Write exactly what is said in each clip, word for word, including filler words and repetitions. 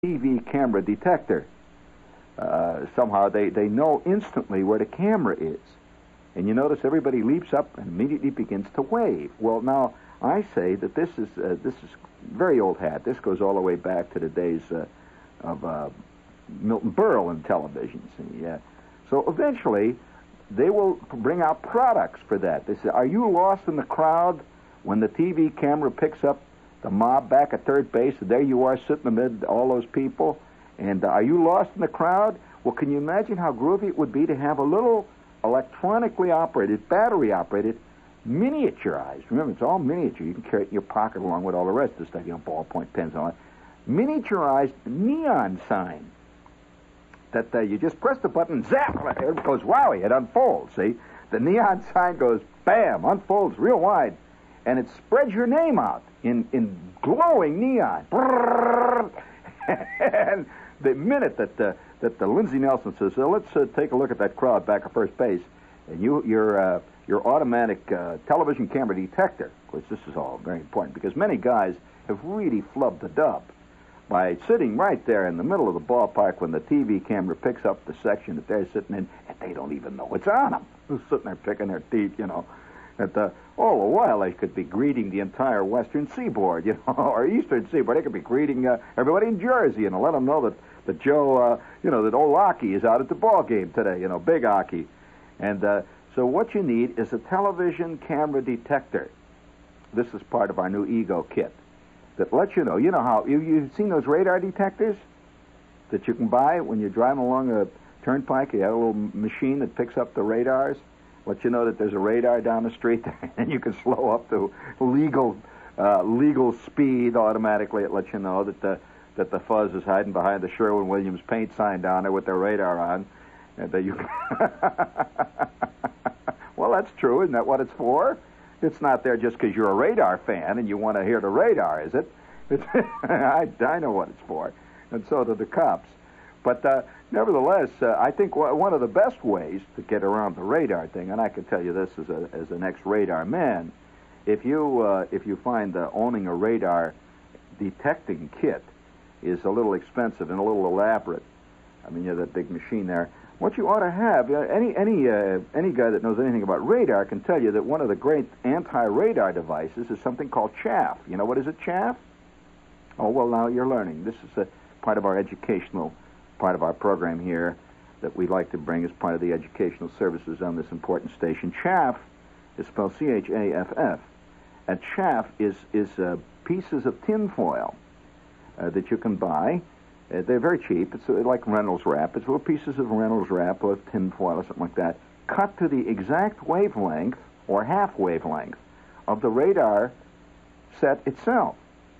T V camera detector. Uh, somehow they, they know instantly where the camera is. And you notice everybody leaps up and immediately begins to wave. Well, now, I say that this is uh, this is very old hat. This goes all the way back to the days uh, of uh, Milton Berle in television. See, uh, so eventually, they will bring out products for that. They say, are you lost in the crowd when the T V camera picks up the mob back at third base, and there you are sitting amid all those people, and uh, are you lost in the crowd? Well, can you imagine how groovy it would be to have a little electronically operated, battery-operated, miniaturized, remember, it's all miniature, you can carry it in your pocket along with all the rest of the stuff, you know, ballpoint pens and all that, miniaturized neon sign that uh, you just press the button, zap, it goes wowie, it unfolds, see? The neon sign goes, bam, unfolds real wide, and it spreads your name out in, in glowing neon. And the minute that the, that the Lindsey Nelson says, so let's uh, take a look at that crowd back at first base, and you, your, uh, your automatic uh, television camera detector, of course, this is all very important, because many guys have really flubbed the dub by sitting right there in the middle of the ballpark when the T V camera picks up the section that they're sitting in, and they don't even know it's on them. They're sitting there picking their teeth, you know. At the, all the while, they could be greeting the entire western seaboard, you know, or eastern seaboard. They could be greeting uh, everybody in Jersey and let them know that, that Joe, uh, you know, that old Aki is out at the ball game today, you know, big Aki. And uh, so what you need is a television camera detector. This is part of our new Ego kit that lets you know. You know how, you, you've seen those radar detectors that you can buy when you're driving along a turnpike? You have a little machine that picks up the radars. Let you know that there's a radar down the street, and you can slow up to legal uh, legal speed automatically. It lets you know that the that the fuzz is hiding behind the Sherwin-Williams paint sign down there with their radar on, and that you. Well, that's true. Isn't that what it's for? It's not there just because you're a radar fan and you want to hear the radar, is it? It's I, I know what it's for, and so do the cops. But uh, nevertheless, uh, I think w- one of the best ways to get around the radar thing, and I can tell you this as a as an ex-radar man, if you uh, if you find uh, owning a radar detecting kit is a little expensive and a little elaborate, I mean, you have that big machine there. What you ought to have, uh, any any uh, any guy that knows anything about radar can tell you that one of the great anti-radar devices is something called chaff. You know what is a chaff? Oh, well, now you're learning. This is a part of our educational part of our program here that we'd like to bring as part of the educational services on this important station. Chaff is spelled C H A F F. And chaff is, is uh, pieces of tinfoil uh, that you can buy. Uh, they're very cheap. It's uh, like Reynolds wrap. It's little pieces of Reynolds wrap or tinfoil or something like that, cut to the exact wavelength or half wavelength of the radar set itself.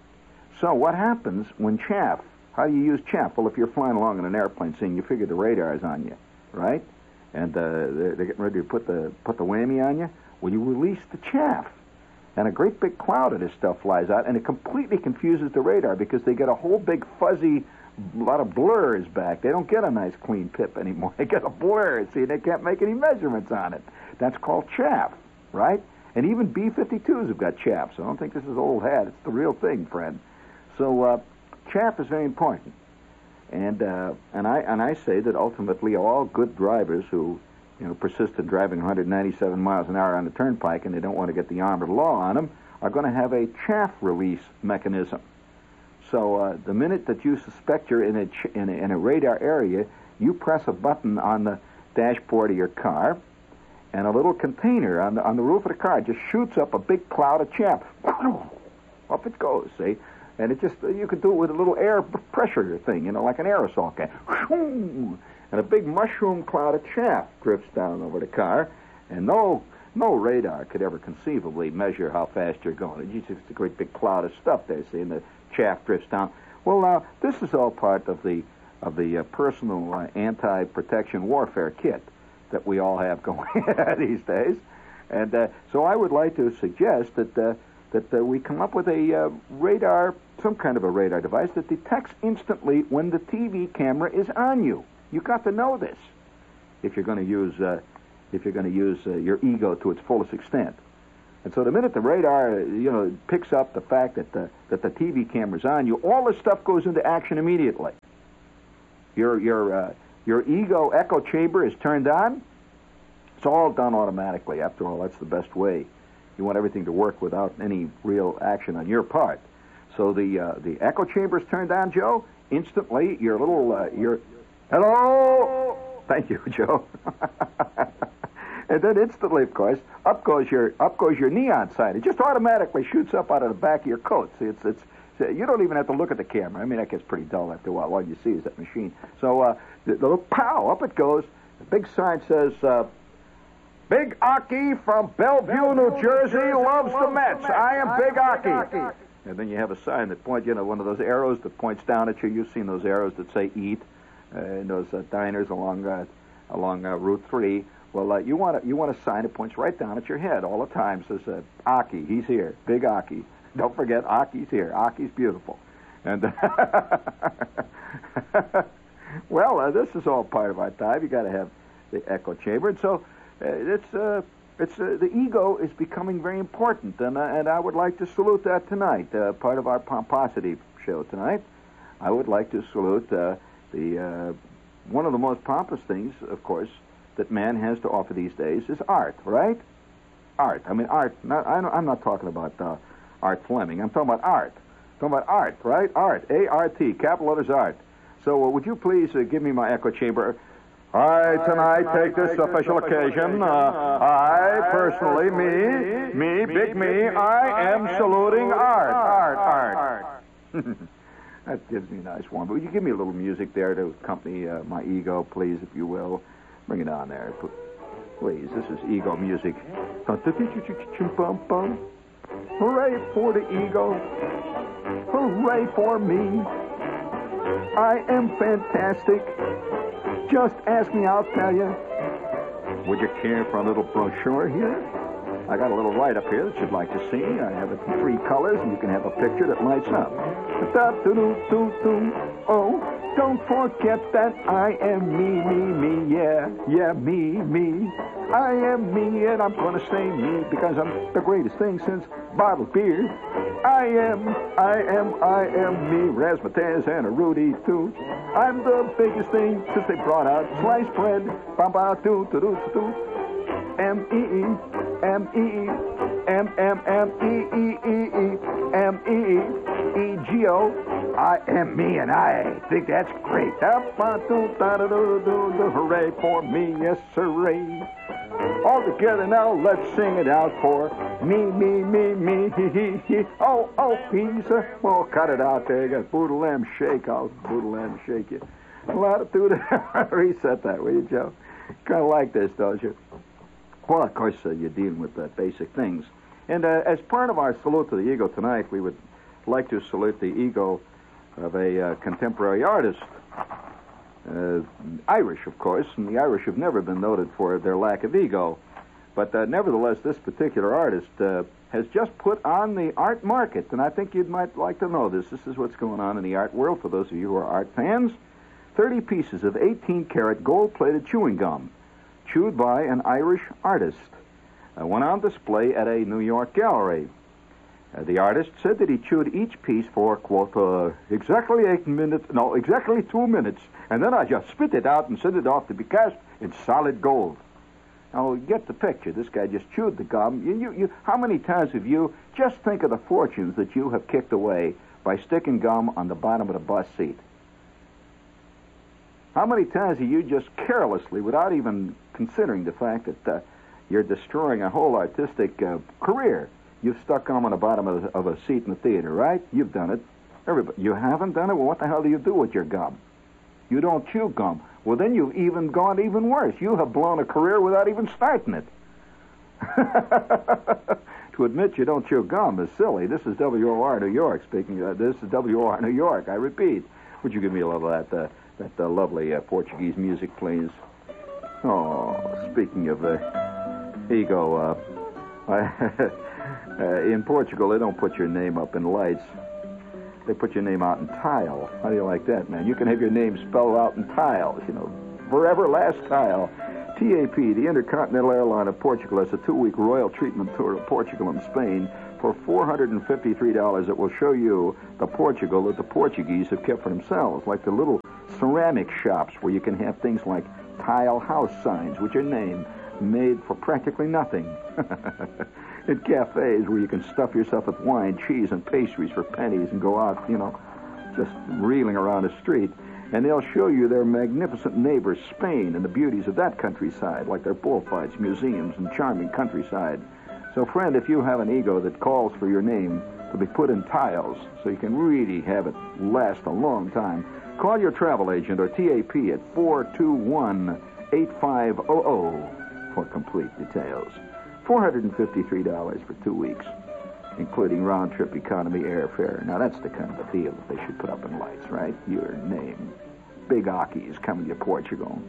So what happens when chaff, how do you use chaff? Well, if you're flying along in an airplane scene, you figure the radar is on you, right? And uh, they're, they're getting ready to put the put the whammy on you. Well, you release the chaff, and a great big cloud of this stuff flies out, and it completely confuses the radar because they get a whole big fuzzy, lot of blurs back. They don't get a nice clean pip anymore. They get a blur. See, they can't make any measurements on it. That's called chaff, right? And even B fifty-twos have got chaff, so I don't think this is old hat. It's the real thing, friend. So. Uh, Chaff is very important, and uh, and I and I say that ultimately all good drivers who, you know, persist in driving one hundred ninety-seven miles an hour on the turnpike and they don't want to get the arm of the law on them are going to have a chaff release mechanism. So uh, the minute that you suspect you're in a, ch- in a in a radar area, you press a button on the dashboard of your car, and a little container on the on the roof of the car just shoots up a big cloud of chaff. Up it goes. See. And it just, you could do it with a little air pressure thing, you know, like an aerosol can. And a big mushroom cloud of chaff drifts down over the car, and no no radar could ever conceivably measure how fast you're going. It's just a great big cloud of stuff there, see, and the chaff drifts down. Well, now, this is all part of the of the uh, personal uh, anti-protection warfare kit that we all have going these days. And uh, so I would like to suggest that... Uh, that uh, we come up with a uh, radar, some kind of a radar device that detects instantly when the T V camera is on you. You've got to know this if you're going to use uh, if you're going to use uh, your ego to its fullest extent. And so the minute the radar, you know, picks up the fact that the, that the T V camera's on you, all this stuff goes into action immediately. Your, your, uh, your ego echo chamber is turned on. It's all done automatically. After all, that's the best way. You want everything to work without any real action on your part. So the uh, the echo chamber is turned on, Joe. Instantly, your little uh, your hello. Thank you, Joe. And then instantly, of course, up goes your up goes your neon sign. It just automatically shoots up out of the back of your coat. See, it's it's you don't even have to look at the camera. I mean, that gets pretty dull after a while. All you see is that machine. So uh, the, the little pow, up it goes. The big sign says, uh, "Big Aki from Bellevue, New Jersey, loves the Mets. I am Big Aki." And then you have a sign that points, you know, one of those arrows that points down at you. You've seen those arrows that say "Eat" uh, in those uh, diners along uh, along uh, Route Three. Well, uh, you want a, you want a sign that points right down at your head all the time. Says uh, "Aki, he's here. Big Aki. Don't forget, Aki's here. Aki's beautiful." And well, uh, this is all part of our time. You got to have the echo chamber, and so uh, it's uh, it's uh, the ego is becoming very important, and uh, and I would like to salute that tonight. Uh, part of our pomposity show tonight, I would like to salute uh, the uh, one of the most pompous things, of course, that man has to offer these days is art, right? Art. I mean, art. Not, I I'm not talking about uh, Art Fleming. I'm talking about art. I'm talking about art, right? Art. A R T. Capital letters art. So uh, would you please uh, give me my echo chamber? I tonight take this official occasion. Uh, I personally, me, me, big me, I am saluting art, art, art. That gives me a nice warm. But would you give me a little music there to accompany uh, my ego, please, if you will? Bring it on there, please. This is ego music. Hooray for the ego. Hooray for me. I am fantastic. Just ask me, I'll tell you. Would you care for a little brochure here? I got a little light up here that you'd like to see. I have it in three colors, and you can have a picture that lights up. Oh, don't forget that I am me, me, me, yeah, yeah, me, me. I am me, and I'm going to stay me because I'm the greatest thing since bottled beer. I am, I am, I am me, razzmatazz and a Rudy too. I'm the biggest thing since they brought out sliced bread. Bam, ba, doo, doo, doo, doo. M E E, M E E, M M M E E E E, M E E, E G O. I am me, and I think that's great. Hooray for me, yes, hooray. All together now, let's sing it out for me, me, me, me, he, he, he. Oh, oh, he's a... Well, cut it out there. You got Boodle Lamb shake. I'll Boodle Lamb shake you. Latitude. Reset that, will you, Joe? Kind of like this, don't you? Well, of course, uh, you're dealing with uh, basic things. And uh, as part of our salute to the ego tonight, we would like to salute the ego of a uh, contemporary artist. Uh, Irish, of course, and the Irish have never been noted for their lack of ego. But uh, nevertheless, this particular artist uh, has just put on the art market, and I think you might like to know this. This is what's going on in the art world for those of you who are art fans. thirty pieces of eighteen karat gold-plated chewing gum, chewed by an Irish artist, uh, went on display at a New York gallery. Uh, the artist said that he chewed each piece for, quote, uh, exactly eight minutes, no, exactly two minutes, and then I just spit it out and sent it off to be cast in solid gold. Now, get the picture. This guy just chewed the gum. You, you, you, how many times have you, just think of the fortunes that you have kicked away by sticking gum on the bottom of the bus seat. How many times have you just carelessly, without even considering the fact that uh, you're destroying a whole artistic uh, career, you've stuck gum on the bottom of, the, of a seat in the theater, right? You've done it. Everybody, you haven't done it? Well, what the hell do you do with your gum? You don't chew gum. Well, then you've even gone even worse. You have blown a career without even starting it. To admit you don't chew gum is silly. This is W O R New York speaking. Uh, this is W O R New York. I repeat. Would you give me a little of that, uh, that uh, lovely uh, Portuguese music, please? Oh, speaking of uh, ego, uh, I, uh, in Portugal, they don't put your name up in lights. They put your name out in tile. How do you like that, man? You can have your name spelled out in tiles, you know. Forever last tile. T A P, the Intercontinental Airline of Portugal, has a two-week royal treatment tour of Portugal and Spain for four hundred fifty-three dollars. It will show you the Portugal that the Portuguese have kept for themselves, like the little ceramic shops where you can have things like tile house signs, which are named, made for practically nothing. At cafes where you can stuff yourself with wine, cheese, and pastries for pennies and go out, you know, just reeling around the street. And they'll show you their magnificent neighbor, Spain, and the beauties of that countryside, like their bullfights, museums, and charming countryside. So, friend, if you have an ego that calls for your name to be put in tiles so you can really have it last a long time, call your travel agent or T A P at four two one, eight five zero zero for complete details. four hundred fifty-three dollars for two weeks, including round-trip economy airfare. Now, that's the kind of a deal that they should put up in lights, right? Your name. Big Aki is coming to Portugal.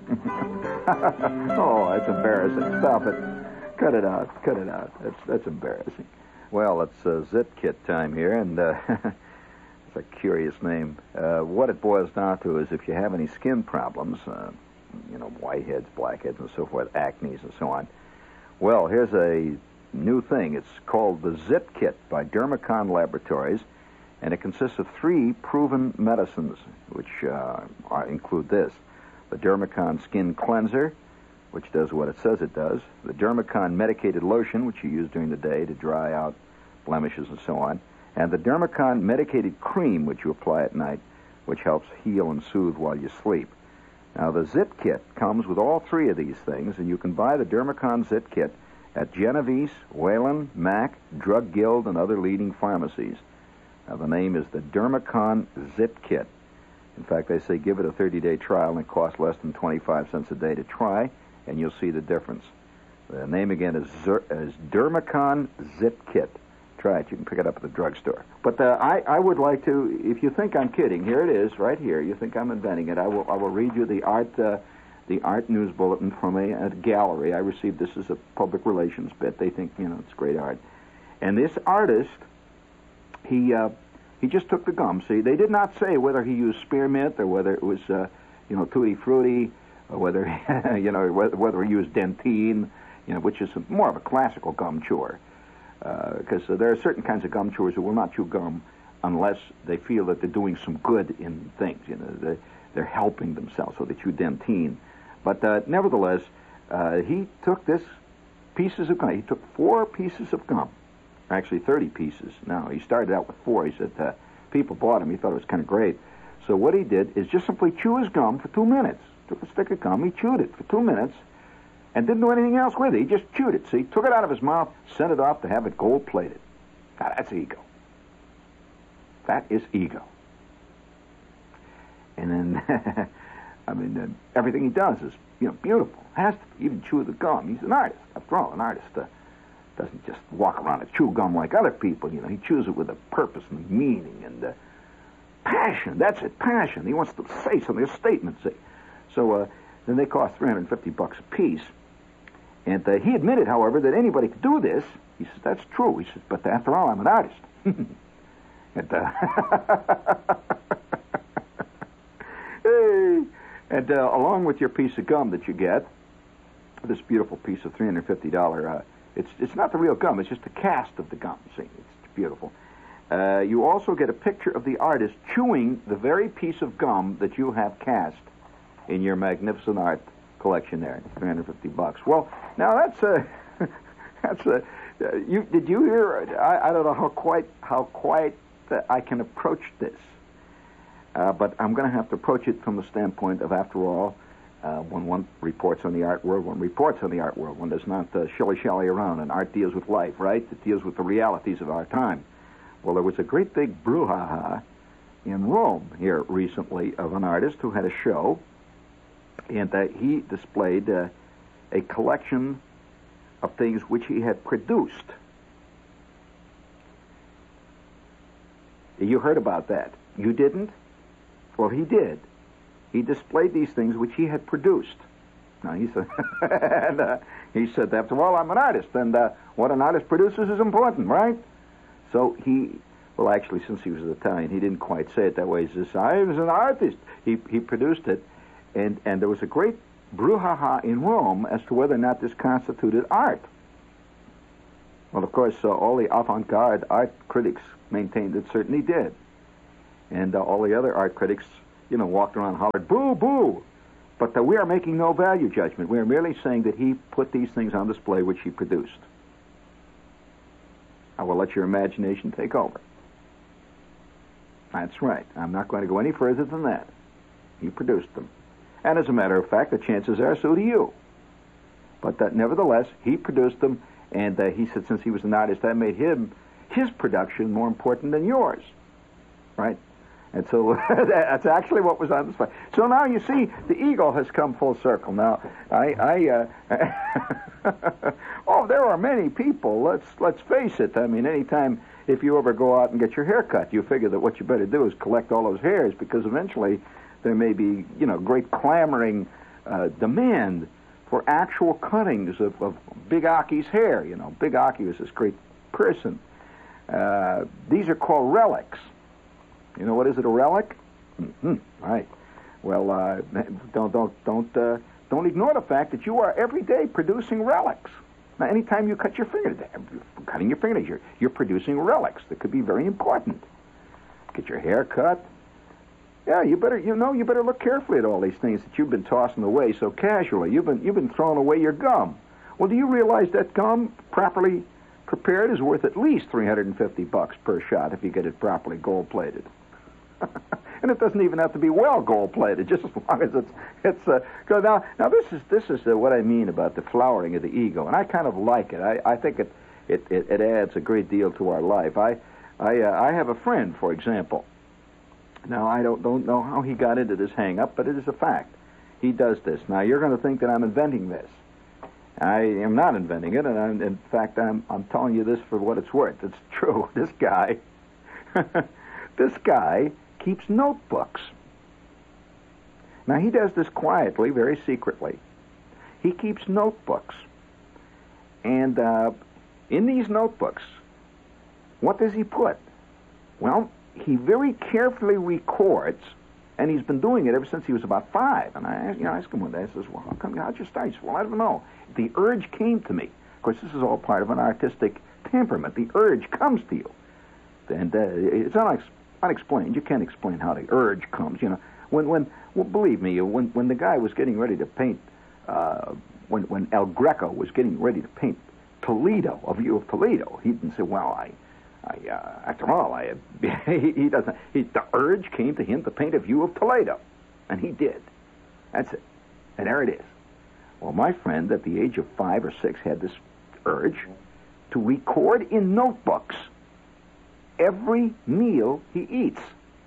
Oh, that's embarrassing. Stop it. Cut it out. Cut it out. That's that's embarrassing. Well, it's uh, Zit Kit time here, and uh, it's a curious name. Uh, what it boils down to is if you have any skin problems, uh, you know, whiteheads, blackheads, and so forth, acne, and so on, well, here's a new thing. It's called the Zit Kit by Dermacon Laboratories, and it consists of three proven medicines, which uh, are, include this: the Dermacon Skin Cleanser, which does what it says it does; the Dermacon Medicated Lotion, which you use during the day to dry out blemishes and so on; and the Dermacon Medicated Cream, which you apply at night, which helps heal and soothe while you sleep. Now, the Zit Kit comes with all three of these things, and you can buy the Dermacon Zit Kit at Genovese, Whalen, Mac, Drug Guild, and other leading pharmacies. Now, the name is the Dermacon Zit Kit. In fact, they say give it a thirty-day trial, and it costs less than twenty-five cents a day to try, and you'll see the difference. The name again is, Zer- is Dermacon Zit Kit. Try it. You can pick it up at the drugstore. But uh, I, I would like to, if you think I'm kidding, here it is, right here. You think I'm inventing it. I will I will read you the art uh, the art news bulletin from a, a gallery. I received this as a public relations bit. They think, you know, it's great art. And this artist, he uh, he just took the gum. See, they did not say whether he used spearmint or whether it was, uh, you know, tutti frutti, or whether, you know, whether he used dentine, you know, which is more of a classical gum chewer. Because uh, uh, there are certain kinds of gum chewers who will not chew gum unless they feel that they're doing some good in things. You know, they're, they're helping themselves, so they chew dentine. But uh, nevertheless, uh, he took this pieces of gum. He took four pieces of gum, actually thirty pieces. Now, he started out with four. He said uh, people bought him. He thought it was kind of great. So what he did is just simply chew his gum for two minutes. Took a stick of gum, he chewed it for two minutes, and didn't do anything else with it. He just chewed it. See, took it out of his mouth, sent it off to have it gold-plated. Now, that's ego. That is ego. And then, I mean, uh, everything he does is, you know, beautiful. Has to even chew the gum. He's an artist. After all, an artist uh, doesn't just walk around and chew gum like other people. You know, he chews it with a purpose and meaning and uh, passion. That's it, passion. He wants to say something, a statement, see. So uh, then they cost three hundred fifty bucks a piece. And uh, he admitted, however, that anybody could do this. He says, that's true. He says, but after all, I'm an artist. and, uh, hey. and uh, along with your piece of gum that you get, this beautiful piece of three hundred fifty dollars, uh, it's, it's not the real gum. It's just a cast of the gum. See, it's beautiful. Uh, you also get a picture of the artist chewing the very piece of gum that you have cast in your magnificent art collection there, three hundred fifty bucks. Well, now that's a, that's a, uh, you, did you hear, I, I don't know how quite, how quite uh, I can approach this, uh, but I'm going to have to approach it from the standpoint of, after all, uh, when one reports on the art world, one reports on the art world, one does not uh, shilly-shally around, and art deals with life, right? It deals with the realities of our time. Well, there was a great big brouhaha in Rome here recently of an artist who had a show, and uh, he displayed uh, a collection of things which he had produced. You heard about that. You didn't? Well, he did. He displayed these things which he had produced. Now, he said, and, uh, he said, after all, I'm an artist, and uh, what an artist produces is important, right? So he, well, actually, since he was Italian, he didn't quite say it that way. He says, I was an artist. He, he produced it. And and there was a great brouhaha in Rome as to whether or not this constituted art. Well, of course, uh, all the avant-garde art critics maintained it certainly did. And uh, all the other art critics, you know, walked around and hollered, boo, boo. But uh, we are making no value judgment. We are merely saying that he put these things on display which he produced. I will let your imagination take over. That's right. I'm not going to go any further than that. He produced them. And as a matter of fact, the chances are so do you. But that nevertheless, he produced them, and uh, he said since he was an artist, that made him, his production more important than yours. Right? And so that's actually what was on display. So now you see, the eagle has come full circle. Now, I, I uh, oh, there are many people. Let's let's face it. I mean, anytime if you ever go out and get your hair cut, you figure that what you better do is collect all those hairs because eventually there may be, you know, great clamoring uh, demand for actual cuttings of, of Big Aki's hair. You know, Big Aki was this great person. Uh, these are called relics. You know what is it, a relic? Mm-hmm. Right. Well, uh, don't don't don't uh, don't ignore the fact that you are every day producing relics. Now, anytime you cut your fingernails, cutting your fingernails, you're, you're producing relics that could be very important. Get your hair cut. Yeah, you better, you know, you better look carefully at all these things that you've been tossing away so casually. You've been, you've been throwing away your gum. Well, do you realize that gum, properly prepared, is worth at least three hundred fifty bucks per shot if you get it properly gold-plated? And it doesn't even have to be well gold-plated, just as long as it's it's. Uh, cause now, now this is this is uh, what I mean about the flowering of the ego, and I kind of like it. I, I think it, it it it adds a great deal to our life. I I uh, I have a friend, for example. Now, I don't, don't know how he got into this hang-up, but it is a fact. He does this. Now, you're going to think that I'm inventing this. I am not inventing it, and I'm, in fact, I'm, I'm telling you this for what it's worth. It's true. This guy, this guy keeps notebooks. Now, he does this quietly, very secretly. He keeps notebooks. And uh, in these notebooks, what does he put? Well, he very carefully records, and he's been doing it ever since he was about five. And I, you know, I asked him one day, I says, well, how come, how'd you start? He says, well, I don't know. The urge came to me. Of course, this is all part of an artistic temperament. The urge comes to you. And uh, it's unex- unexplained. You can't explain how the urge comes, you know. When, when, well, believe me, when, when the guy was getting ready to paint, uh, when, when El Greco was getting ready to paint Toledo, a view of Toledo, he didn't say, well, I... I, uh, after all, I, he, he doesn't. He, the urge came to him to paint a view of Toledo, and he did. That's it, and there it is. Well, my friend, at the age of five or six, had this urge to record in notebooks every meal he eats.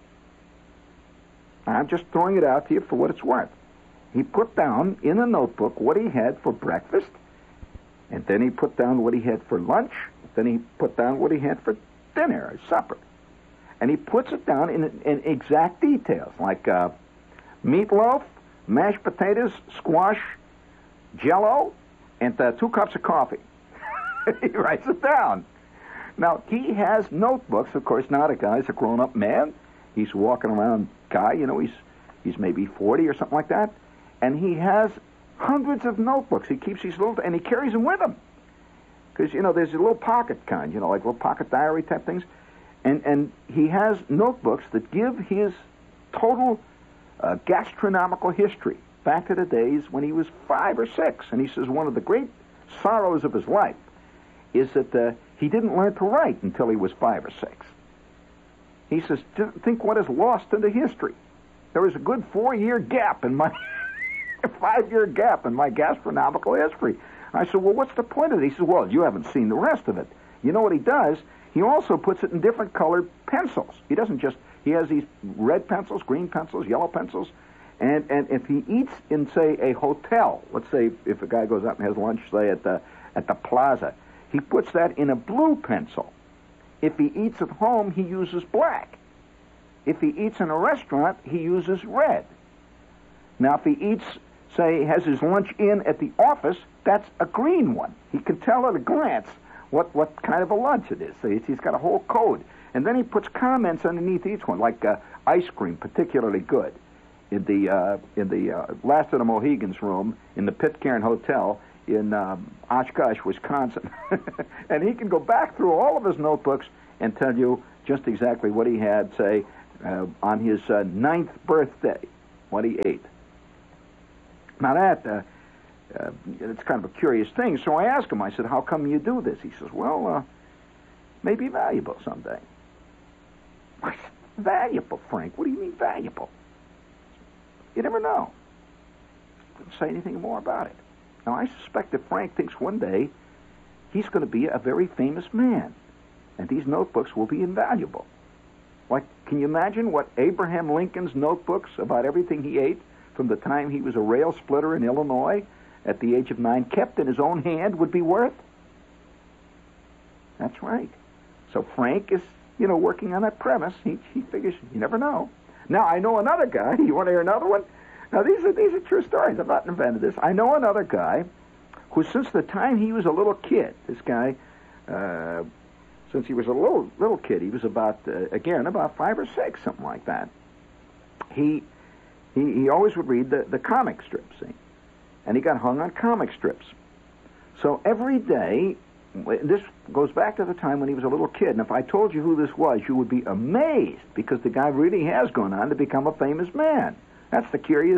I'm just throwing it out to you for what it's worth. He put down in a notebook what he had for breakfast, and then he put down what he had for lunch. Then he put down what he had for dinner or supper. And he puts it down in, in exact details, like uh, meatloaf, mashed potatoes, squash, Jell-O, and uh, two cups of coffee. He writes it down. Now, he has notebooks. Of course, now the guy's a grown-up man. He's walking around guy, you know, he's he's maybe forty or something like that. And he has hundreds of notebooks. He keeps these little, and he carries them with him. Because, you know, there's a little pocket kind, you know, like little pocket diary type things. And and he has notebooks that give his total uh, gastronomical history back to the days when he was five or six. And he says one of the great sorrows of his life is that uh, he didn't learn to write until he was five or six. He says, think what is lost in the history. There was a good four-year gap in my, five-year gap in my gastronomical history. I said, well, what's the point of it? He says, well, you haven't seen the rest of it. You know what he does? He also puts it in different colored pencils. He doesn't just, he has these red pencils, green pencils, yellow pencils, and, and if he eats in, say, a hotel, let's say if a guy goes out and has lunch, say, at the, at the plaza, he puts that in a blue pencil. If he eats at home, he uses black. If he eats in a restaurant, he uses red. Now, if he eats, say, has his lunch in at the office, that's a green one. He can tell at a glance what, what kind of a lunch it is. So he's, he's got a whole code. And then he puts comments underneath each one, like uh, ice cream, particularly good. in the uh, in the uh, Last of the Mohegans room in the Pitcairn Hotel in um, Oshkosh, Wisconsin. And he can go back through all of his notebooks and tell you just exactly what he had, say, uh, on his uh, ninth birthday, what he ate. Now that, uh, uh, it's kind of a curious thing. So I asked him, I said, how come you do this? He says, well, uh, maybe valuable someday. I said, valuable, Frank? What do you mean valuable? You never know. Didn't say anything more about it. Now, I suspect that Frank thinks one day he's going to be a very famous man, and these notebooks will be invaluable. Like, can you imagine what Abraham Lincoln's notebooks about everything he ate from the time he was a rail splitter in Illinois at the age of nine, kept in his own hand, would be worth? That's right. So Frank is, you know, working on that premise. He, he figures, you never know. Now, I know another guy. You want to hear another one? Now, these are these are true stories. I've not invented this. I know another guy who, since the time he was a little kid, this guy, uh, since he was a little little kid, he was about, uh, again, about five or six, something like that. He he, he always would read the, the comic strips, see? And he got hung on comic strips. So every day, this goes back to the time when he was a little kid, and if I told you who this was, you would be amazed, because the guy really has gone on to become a famous man. That's the curious,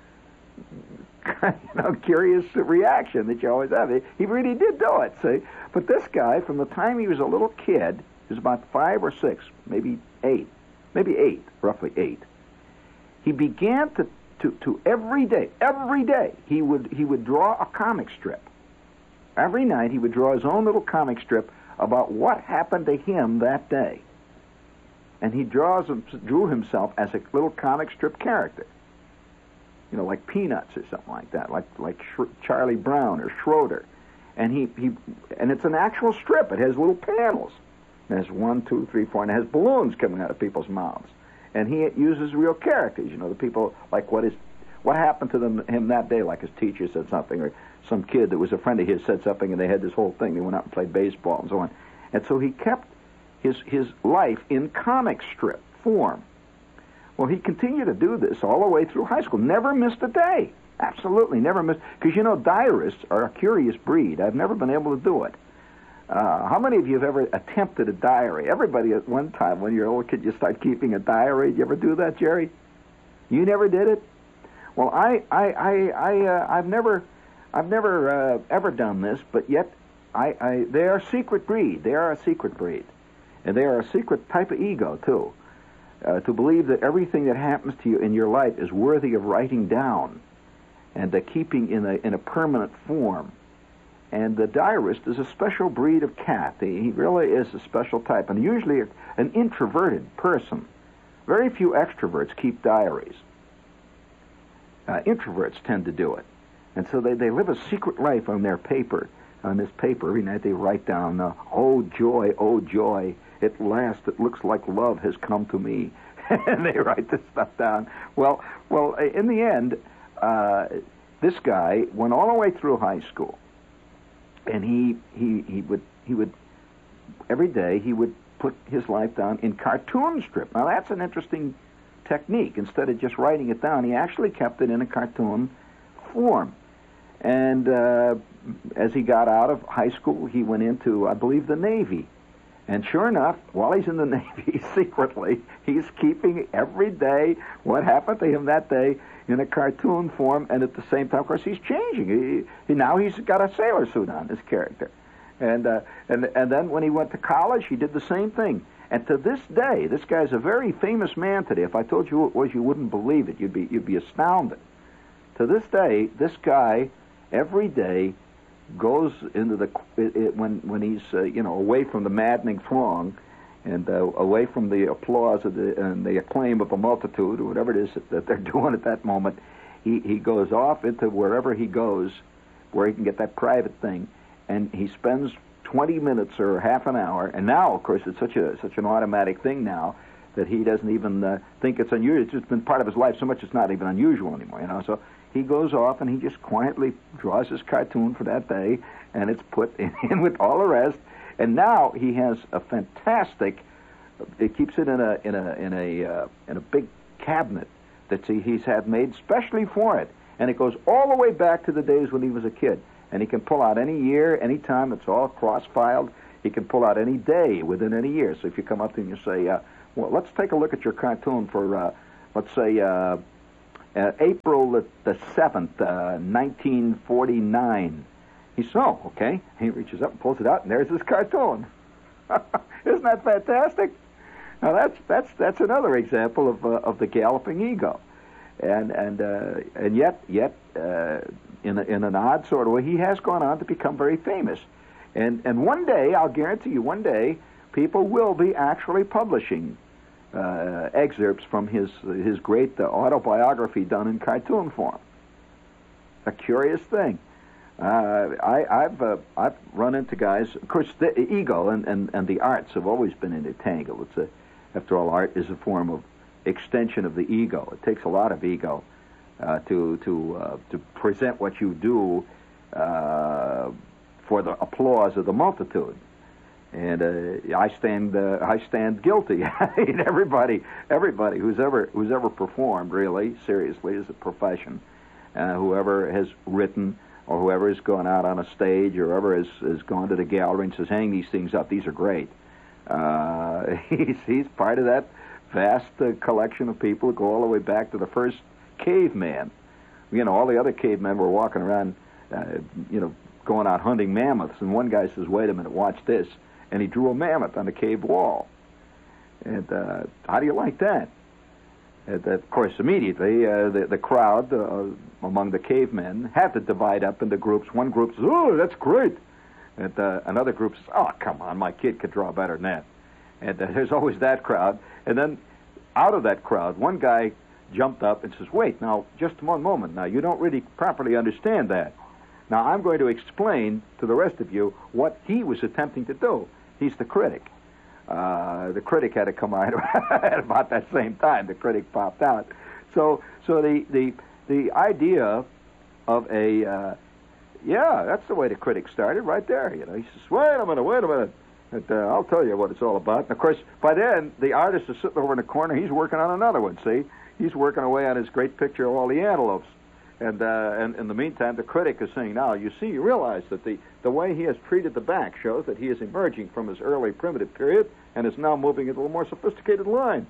you know, curious reaction that you always have. He really did do it, see? But this guy, from the time he was a little kid, he was about five or six, maybe eight, maybe eight, roughly eight. He began to, to, to every day, every day, he would he would draw a comic strip. Every night he would draw his own little comic strip about what happened to him that day. And he draws drew himself as a little comic strip character. You know, like Peanuts or something like that, like like Sh- Charlie Brown or Schroeder. And he, he and it's an actual strip. It has little panels. It has one, two, three, four, and it has balloons coming out of people's mouths. And he uses real characters. You know, the people, like what is what happened to them him that day, like his teacher said something, or some kid that was a friend of his said something, and they had this whole thing. They went out and played baseball and so on. And so he kept his his life in comic strip form. Well, he continued to do this all the way through high school. Never missed a day. Absolutely never missed. Because, you know, diarists are a curious breed. I've never been able to do it. Uh, how many of you have ever attempted a diary? Everybody at one time, when you're a little kid, you start keeping a diary. Did you ever do that, Jerry? You never did it? Well, I, I, I, I, uh, I've never, I've never uh, ever done this, but yet, I, I, they are a secret breed. They are a secret breed, and they are a secret type of ego too. Uh, to believe that everything that happens to you in your life is worthy of writing down and uh, keeping in a in a permanent form. And the diarist is a special breed of cat. He, he really is a special type, and usually an introverted person. Very few extroverts keep diaries. Uh, introverts tend to do it. And so they, they live a secret life on their paper. On this paper, every night they write down, uh, oh joy, oh joy, at last it looks like love has come to me. And they write this stuff down. Well, well, in the end, uh, this guy went all the way through high school. And he, he, he would, he would, every day he would put his life down in cartoon strip. Now that's an interesting technique. Instead of just writing it down, he actually kept it in a cartoon form. And uh, as he got out of high school, he went into, I believe, the Navy. And sure enough, while he's in the Navy, secretly, he's keeping every day what happened to him that day in a cartoon form, and at the same time, of course, he's changing. He, he now he's got a sailor suit on, this character. And, uh, and, and then when he went to college, he did the same thing. And to this day, this guy's a very famous man today. If I told you who it was, you wouldn't believe it. You'd be, you'd be astounded. To this day, this guy, every day, goes into the it, it, when when he's uh, you know away from the maddening throng, and uh, away from the applause of the and the acclaim of a multitude, or whatever it is that, that they're doing at that moment, he he goes off into wherever he goes, where he can get that private thing, and he spends twenty minutes or half an hour. And now, of course, it's such a such an automatic thing now that he doesn't even uh, think it's unusual. It's just been part of his life so much it's not even unusual anymore. You know, so. He goes off and he just quietly draws his cartoon for that day, and it's put in, in with all the rest. And now he has a fantastic. It keeps it in a in a in a uh, in a big cabinet that he, he's had made specially for it. And it goes all the way back to the days when he was a kid. And he can pull out any year, any time. It's all cross-filed. He can pull out any day within any year. So if you come up to him and you say, uh, well, let's take a look at your cartoon for, uh, let's say, uh, uh, April the, the seventh, uh, nineteen forty-nine. He says, oh, okay. He reaches up and pulls it out, and there's his cartoon. Isn't that fantastic? Now, that's that's that's another example of uh, of the galloping ego. And and uh, and yet yet uh, in a, in an odd sort of way, he has gone on to become very famous. And and one day, I'll guarantee you, one day people will be actually publishing uh, excerpts from his his great uh, autobiography done in cartoon form. A curious thing. Uh, I, I've uh, I've run into guys. Of course, the ego and, and, and the arts have always been intertangled. It's a, after all, art is a form of extension of the ego. It takes a lot of ego uh, to to uh, to present what you do uh, for the applause of the multitude. And uh, I stand uh, I stand guilty. I mean, everybody everybody who's ever who's ever performed really seriously as a profession, uh, whoever has written or whoever has gone out on a stage or whoever has, has gone to the gallery and says, hang these things up, these are great. Uh, he's he's part of that vast uh, collection of people who go all the way back to the first caveman. You know, all the other cavemen were walking around, uh, you know, going out hunting mammoths. And one guy says, wait a minute, watch this. And he drew a mammoth on the cave wall. And uh, how do you like that? And, of course, immediately, uh, the, the crowd uh, among the cavemen had to divide up into groups. One group says, oh, that's great. And uh, another group says, oh, come on, my kid could draw better than that. And uh, there's always that crowd. And then out of that crowd, one guy jumped up and says, wait, now, just one moment. Now, you don't really properly understand that. Now, I'm going to explain to the rest of you what he was attempting to do. He's the critic. Uh, the critic had to come out at about that same time. The critic popped out. So, so the the the idea of a uh, yeah, that's the way the critic started, right there. You know, he says, "Wait a minute, wait a minute. And, uh, I'll tell you what it's all about." And of course, by then the artist is sitting over in the corner. He's working on another one. See, he's working away on his great picture of all the antelopes. And, uh, and in the meantime, the critic is saying, now, you see, you realize that the, the way he has treated the back shows that he is emerging from his early primitive period and is now moving into a more sophisticated line.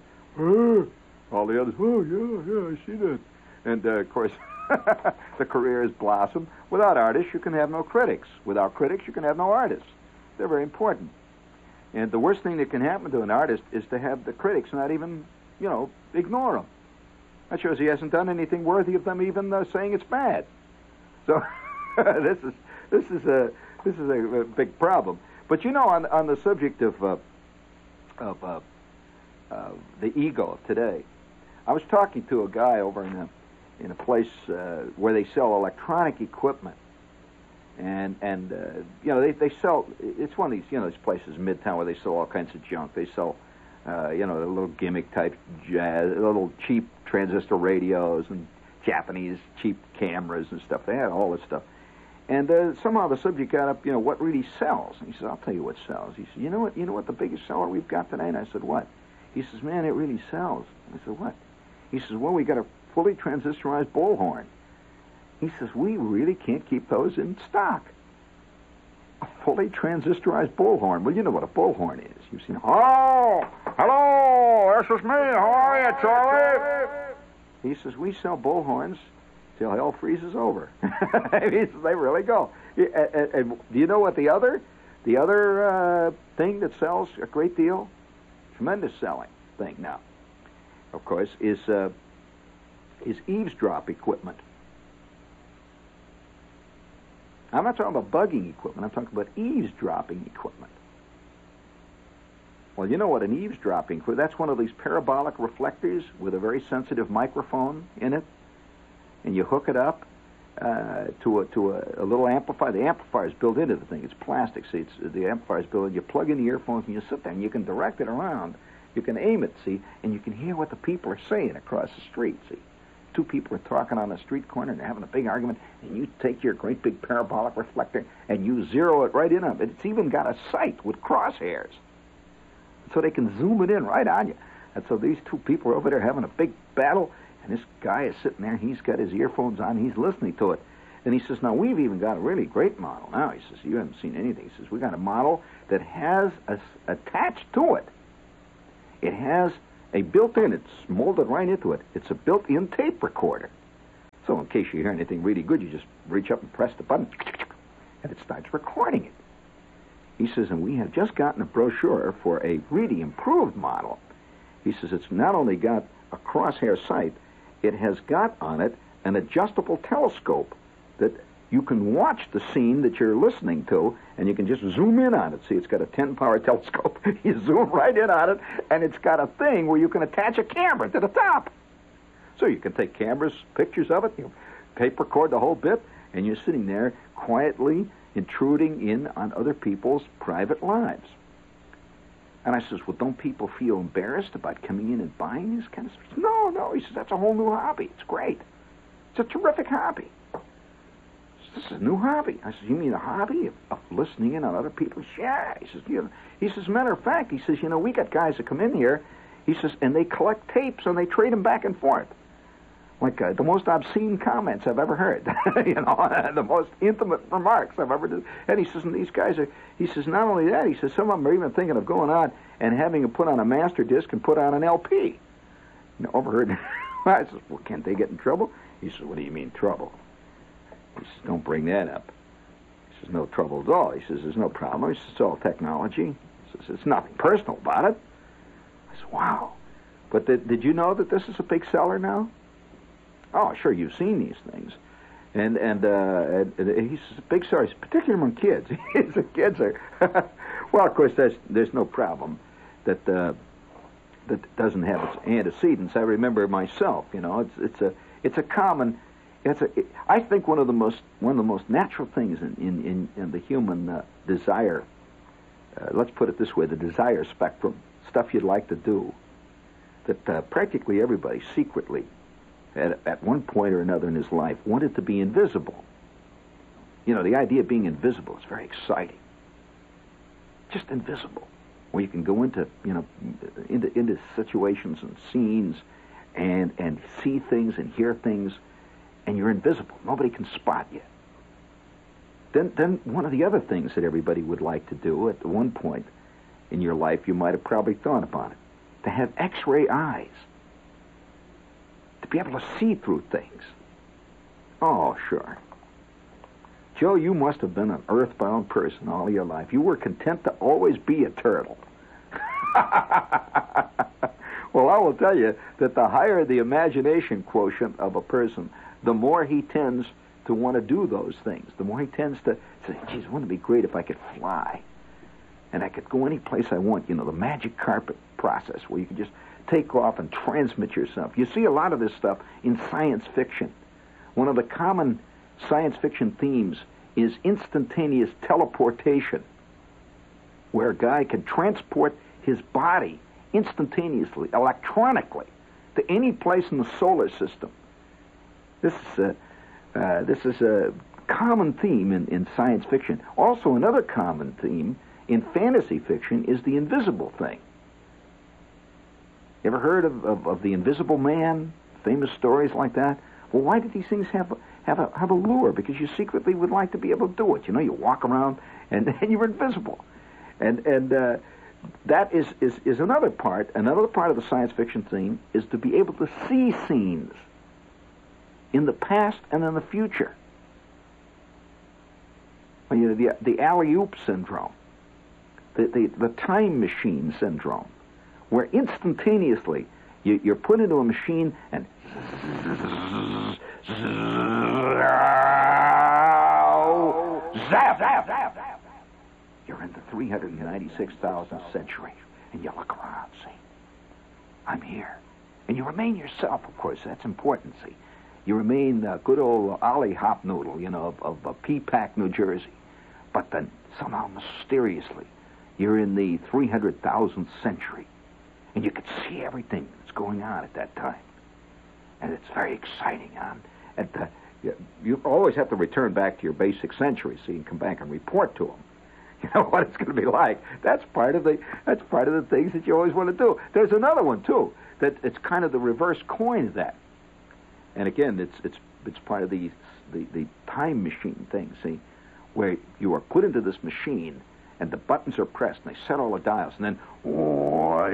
All the others, oh, yeah, yeah, I see that. And, uh, of course, the career has blossomed. Without artists, you can have no critics. Without critics, you can have no artists. They're very important. And the worst thing that can happen to an artist is to have the critics not even, you know, ignore him. That shows he hasn't done anything worthy of them even uh, saying it's bad. So this is this is a this is a, a big problem. But you know, on on the subject of uh, of uh, uh, the ego of today, I was talking to a guy over in a in a place uh, where they sell electronic equipment, and and uh, you know they they sell. It's one of these you know these places in Midtown where they sell all kinds of junk. They sell. Uh, you know, the little gimmick type jazz, little cheap transistor radios and Japanese cheap cameras and stuff. They had all this stuff. And uh, somehow the subject got up, you know, what really sells? And he said, I'll tell you what sells. He said, you know what, you know what the biggest seller we've got today? And I said, what? He says, man, it really sells. I said, what? He says, well, we got a fully transistorized bullhorn. He says, we really can't keep those in stock. A fully transistorized bullhorn. Well, you know what a bullhorn is. You've seen, oh, hello, this is me. How are you, Charlie? He says, we sell bullhorns till hell freezes over. He says, they really go. And, and, and do you know what the other, the other uh, thing that sells a great deal, tremendous selling thing now, of course, is uh, is eavesdrop equipment. I'm not talking about bugging equipment. I'm talking about eavesdropping equipment. Well, you know what an eavesdropping equipment, that's one of these parabolic reflectors with a very sensitive microphone in it, and you hook it up uh, to a to a, a little amplifier. The amplifier is built into the thing. It's plastic. See, it's, the amplifier is built in. You plug in the earphones and you sit there and you can direct it around. You can aim it, see, and you can hear what the people are saying across the street, see. Two people are talking on a street corner and they're having a big argument, and you take your great big parabolic reflector and you zero it right in on it. It's even got a sight with crosshairs, so they can zoom it in right on you. And so these two people are over there having a big battle, And this guy is sitting there, he's got his earphones on, he's listening to it. And he says, now, we've even got a really great model now. He says, you haven't seen anything. He says, we got a model that has a, attached to it. It has a built-in, it's molded right into it. It's a built-in tape recorder. So in case you hear anything really good, you just reach up and press the button, and it starts recording it. He says, and we have just gotten a brochure for a really improved model. He says, it's not only got a crosshair sight, it has got on it an adjustable telescope that you can watch the scene that you're listening to, and you can just zoom in on it. See, it's got a ten-power telescope. You zoom right in on it, and it's got a thing where you can attach a camera to the top. So you can take cameras, pictures of it, you tape record the whole bit, and you're sitting there quietly intruding in on other people's private lives. And I says, well, don't people feel embarrassed about coming in and buying this kind of stuff? No, no. He says, that's a whole new hobby. It's great. It's a terrific hobby. This is a new hobby. I said, you mean a hobby of, of listening in on other people's? Yeah. He says, you know, he says, matter of fact, he says, you know, we got guys that come in here, he says, and they collect tapes and they trade them back and forth. Like uh, the most obscene comments I've ever heard, you know, the most intimate remarks I've ever done. And he says, and these guys are, he says, not only that, he says, some of them are even thinking of going on and having it put on a master disc and put on an L P. You know, overheard. I says, well, can't they get in trouble? He says, what do you mean trouble? He says, don't bring that up. He says, no trouble at all. He says, there's no problem. He says, it's all technology. He says, it's nothing personal about it. I said, wow. But the, did you know that this is a big seller now? Oh, sure, you've seen these things. And and, uh, and he's a big seller, particularly among kids. The kids are... well, of course, there's, there's no problem that uh, that doesn't have its antecedents. I remember myself, you know, it's it's a it's a common... It's a, it, I think one of the most one of the most natural things in in, in, in the human uh, desire, uh, let's put it this way, the desire spectrum, stuff you'd like to do, that uh, practically everybody secretly, at, at one point or another in his life, wanted to be invisible. You know, the idea of being invisible is very exciting. Just invisible, where you can go into you know into into situations and scenes, and and see things and hear things. And you're invisible. Nobody can spot you. Then, then one of the other things that everybody would like to do at one point in your life, you might have probably thought about it, to have X-ray eyes, to be able to see through things. Oh, sure. Joe, you must have been an earthbound person all your life. You were content to always be a turtle. Well, I will tell you that the higher the imagination quotient of a person, the more he tends to want to do those things. The more he tends to say, geez, wouldn't it be great if I could fly? And I could go any place I want. You know, the magic carpet process where you can just take off and transmit yourself. You see a lot of this stuff in science fiction. One of the common science fiction themes is instantaneous teleportation, where a guy can transport his body instantaneously, electronically, to any place in the solar system. This is a, uh, this is a common theme in, in science fiction. Also, another common theme in fantasy fiction is the invisible thing. You ever heard of, of, of the Invisible Man? Famous stories like that? Well, why did these things have a, have a have a lure? Because you secretly would like to be able to do it. You know, you walk around and, and you're invisible. And and uh, that is, is, is another part. Another part of the science fiction theme is to be able to see scenes in the past and in the future. You know, the, the alley-oop syndrome, the, the, the time machine syndrome, where instantaneously you, you're put into a machine and zap, zap, zap, zap. You're in the three hundred ninety-six thousandth century, and you look around, see, I'm here. And you remain yourself, of course, that's important, see. You remain uh, good old Ollie Hopnoodle, you know, of, of uh, P-Pack, New Jersey. But then, somehow, mysteriously, you're in the three hundred thousandth century, and you can see everything that's going on at that time. And it's very exciting. Um, at the, you, you always have to return back to your basic century so you can come back and report to them. You know what it's going to be like. That's part of the that's part of the things that you always want to do. There's another one, too, that it's kind of the reverse coin of that. And again, it's it's it's part of the the, the time machine thing, see, where you are put into this machine, and the buttons are pressed, and they set all the dials, and then oh,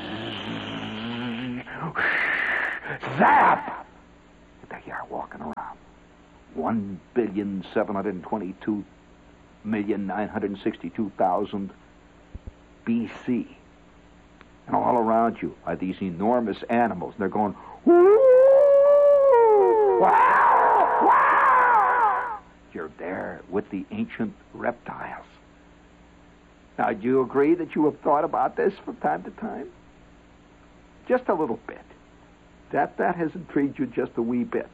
zap! There you are walking around. One billion seven hundred twenty-two million nine hundred sixty-two thousand B C. And all around you are these enormous animals. And they're going, woo! Wow! Wow! You're there with the ancient reptiles. Now, do you agree that you have thought about this from time to time? Just a little bit. That that has intrigued you just a wee bit.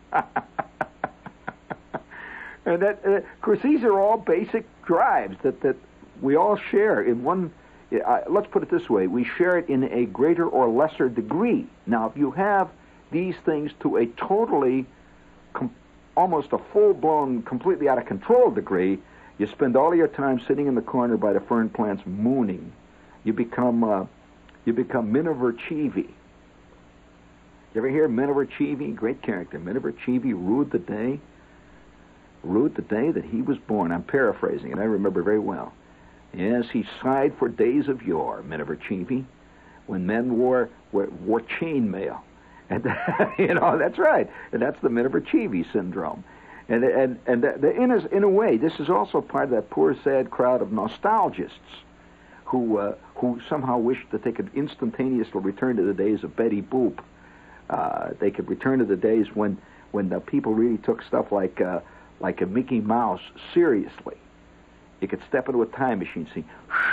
And that, uh, of course, these are all basic drives that, that we all share in one. Uh, let's put it this way: we share it in a greater or lesser degree. Now, if you have these things to a totally, com- almost a full-blown, completely out of control degree, you spend all of your time sitting in the corner by the fern plants mooning. You become, uh, you become Miniver Cheevy. You ever hear Miniver Cheevy? Great character. Miniver Cheevy ruled the day. Ruled the day that he was born. I'm paraphrasing it. I remember very well. Yes, he sighed for days of yore, Miniver Cheevy, when men wore wore, wore chainmail. And you know, that's right. And that's the Miniver Cheevy syndrome. And and and the, the, in a in a way, this is also part of that poor, sad crowd of nostalgists who uh, who somehow wish that they could instantaneously return to the days of Betty Boop. Uh, they could return to the days when when the people really took stuff like uh, like a Mickey Mouse seriously. You could step into a time machine, see,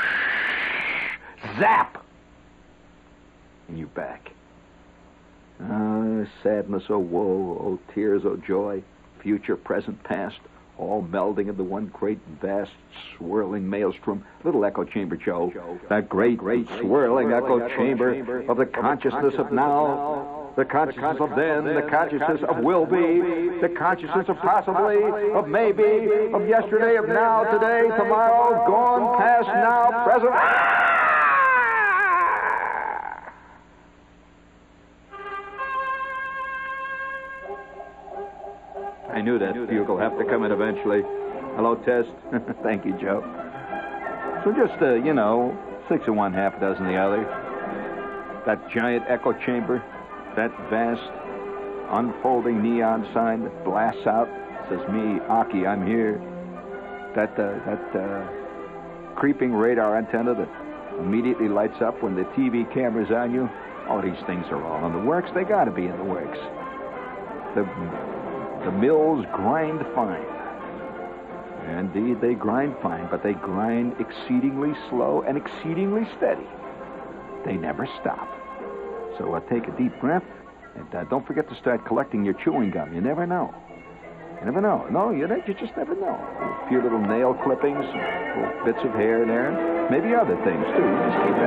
zap, and you're back. Ah, sadness, oh woe, oh tears, oh joy, future, present, past, all melding into one great, vast, swirling maelstrom. Little echo chamber, Joe. That great, great, swirling echo chamber of the consciousness of now. The consciousness of then, the consciousness of will be, the consciousness of possibly, of maybe, of yesterday, of now, today, tomorrow, gone, past, now, present. I knew that bugle have to come in eventually. Hello, Test. Thank you, Joe. So just, uh, you know, six of one, half a dozen of the other. That giant echo chamber. That vast, unfolding neon sign that blasts out, says, me, Aki, I'm here. That uh, that uh, creeping radar antenna that immediately lights up when the T V camera's on you. All these things are all in the works. They got to be in the works. The, the mills grind fine. Indeed, they grind fine, but they grind exceedingly slow and exceedingly steady. They never stop. So uh, take a deep breath, and uh, don't forget to start collecting your chewing gum. You never know. You never know. No, you, you just never know. A few little nail clippings, little bits of hair there, maybe other things, too. Just keep that